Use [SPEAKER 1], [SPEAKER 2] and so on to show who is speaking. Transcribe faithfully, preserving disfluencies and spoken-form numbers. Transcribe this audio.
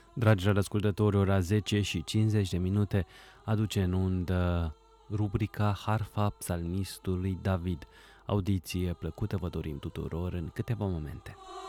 [SPEAKER 1] Dragi ascultători, ora zece și cincizeci de minute aduce în undă rubrica Harfa psalmistului David. Audiție plăcută vă dorim tuturor în câteva momente.